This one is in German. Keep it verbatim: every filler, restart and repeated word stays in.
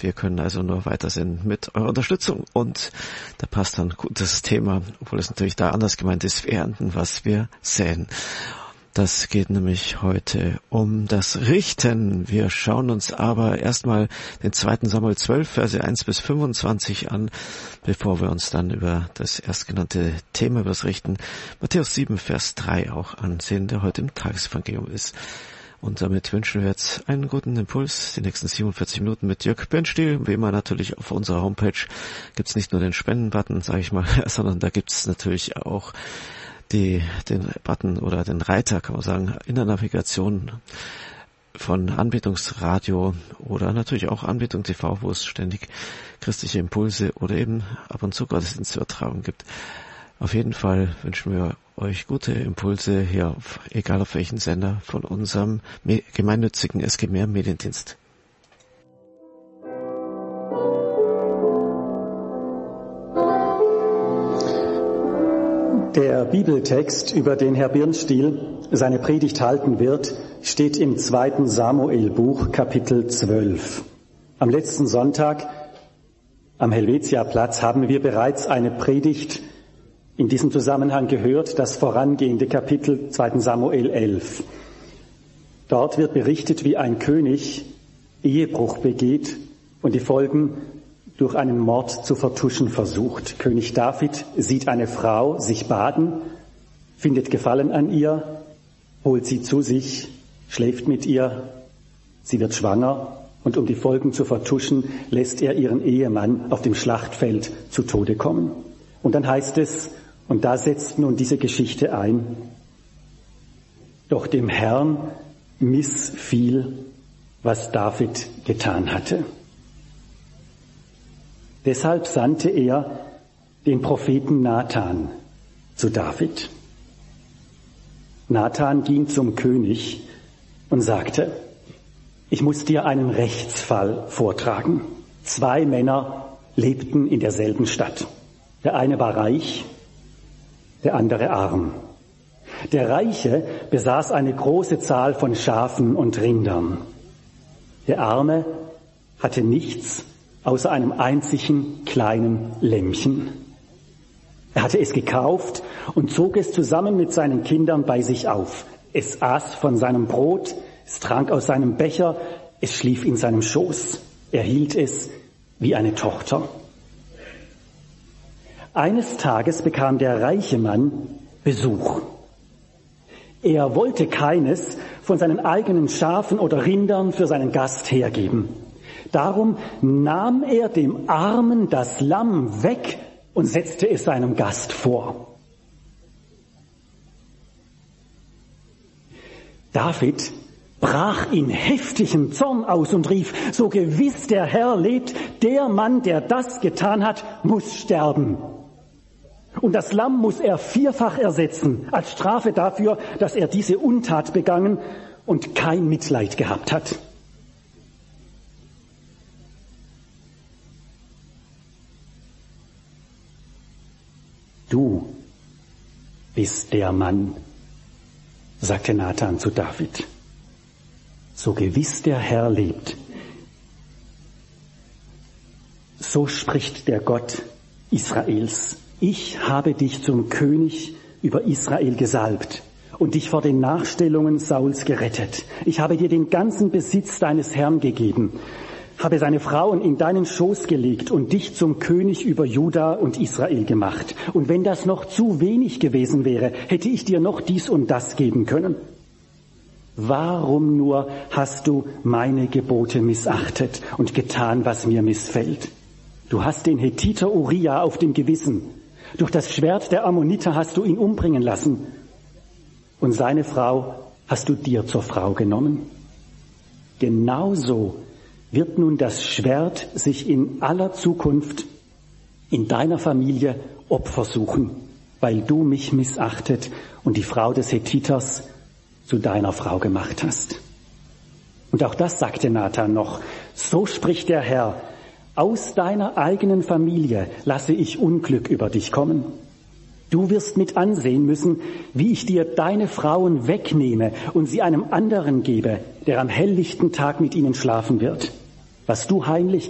Wir können also nur weitersenden mit eurer Unterstützung. Und da passt dann gut das Thema, obwohl es natürlich da anders gemeint ist, wir ernten, was wir säen. Das geht nämlich heute um das Richten. Wir schauen uns aber erstmal den zweiten Samuel zwölf, Verse eins bis fünfundzwanzig an, bevor wir uns dann über das erstgenannte Thema, über das Richten, Matthäus sieben, Vers drei auch ansehen, der heute im Tagesevangelium ist. Und damit wünschen wir jetzt einen guten Impuls, die nächsten siebenundvierzig Minuten mit Jörg Bernstiel. Wie immer natürlich auf unserer Homepage gibt's nicht nur den Spenden-Button, sage ich mal, sondern da gibt's natürlich auch die, den Button oder den Reiter, kann man sagen, in der Navigation von Anbetungsradio oder natürlich auch Anbetung T V, wo es ständig christliche Impulse oder eben ab und zu Gottesdienstübertragung gibt. Auf jeden Fall wünschen wir euch gute Impulse hier, auf, egal auf welchen Sender, von unserem gemeinnützigen S G Mehr Mediendienst. Der Bibeltext, über den Herr Birnstiel seine Predigt halten wird, steht im zweiten Samuelbuch, Kapitel zwölf. Am letzten Sonntag am Helvetiaplatz haben wir bereits eine Predigt in diesem Zusammenhang gehört, das vorangehende Kapitel zweiten Samuel elf. Dort wird berichtet, wie ein König Ehebruch begeht und die Folgen durch einen Mord zu vertuschen versucht. König David sieht eine Frau sich baden, findet Gefallen an ihr, holt sie zu sich, schläft mit ihr, sie wird schwanger und um die Folgen zu vertuschen, lässt er ihren Ehemann auf dem Schlachtfeld zu Tode kommen. Und dann heißt es, und da setzt nun diese Geschichte ein, doch dem Herrn missfiel, was David getan hatte. Deshalb sandte er den Propheten Nathan zu David. Nathan ging zum König und sagte, ich muss dir einen Rechtsfall vortragen. Zwei Männer lebten in derselben Stadt. Der eine war reich, der andere arm. Der Reiche besaß eine große Zahl von Schafen und Rindern. Der Arme hatte nichts außer einem einzigen kleinen Lämmchen. Er hatte es gekauft und zog es zusammen mit seinen Kindern bei sich auf. Es aß von seinem Brot, es trank aus seinem Becher, es schlief in seinem Schoß. Er hielt es wie eine Tochter. Eines Tages bekam der reiche Mann Besuch. Er wollte keines von seinen eigenen Schafen oder Rindern für seinen Gast hergeben. Darum nahm er dem Armen das Lamm weg und setzte es seinem Gast vor. David brach in heftigem Zorn aus und rief, so gewiss der Herr lebt, der Mann, der das getan hat, muss sterben. Und das Lamm muss er vierfach ersetzen, als Strafe dafür, dass er diese Untat begangen und kein Mitleid gehabt hat. Du bist der Mann, sagte Nathan zu David. So gewiss der Herr lebt, so spricht der Gott Israels. Ich habe dich zum König über Israel gesalbt und dich vor den Nachstellungen Sauls gerettet. Ich habe dir den ganzen Besitz deines Herrn gegeben, habe seine Frauen in deinen Schoß gelegt und dich zum König über Juda und Israel gemacht. Und wenn das noch zu wenig gewesen wäre, hätte ich dir noch dies und das geben können. Warum nur hast du meine Gebote missachtet und getan, was mir missfällt? Du hast den Hethiter Uriah auf dem Gewissen. Durch das Schwert der Ammoniter hast du ihn umbringen lassen. Und seine Frau hast du dir zur Frau genommen. Genauso wird nun das Schwert sich in aller Zukunft in deiner Familie Opfer suchen, weil du mich missachtet und die Frau des Hethiters zu deiner Frau gemacht hast. Und auch das sagte Nathan noch, so spricht der Herr, aus deiner eigenen Familie lasse ich Unglück über dich kommen. Du wirst mit ansehen müssen, wie ich dir deine Frauen wegnehme und sie einem anderen gebe, der am helllichten Tag mit ihnen schlafen wird. Was du heimlich